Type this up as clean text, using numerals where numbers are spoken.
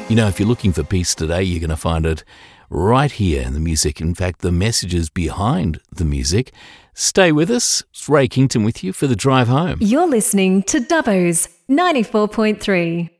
You know, if you're looking for peace today, you're going to find it right here in the music. In fact, the messages behind the music. Stay with us. It's Ray Kington with you for the drive home. You're listening to Dubbo's 94.3.